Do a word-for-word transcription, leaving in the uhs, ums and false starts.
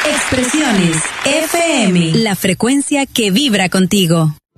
Expresiones F M, la frecuencia que vibra contigo.